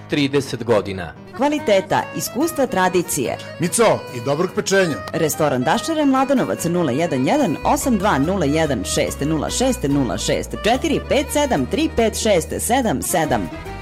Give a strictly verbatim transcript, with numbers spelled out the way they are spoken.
trideset godina. Kvaliteta, iskustva, tradicije. Mico i dobrog pečenja. Restoran Daščara Mladenovac nula jedan jedan osam dva nula jedan šest nula šest nula šest četiri pet sedam tri pet šest sedam sedam.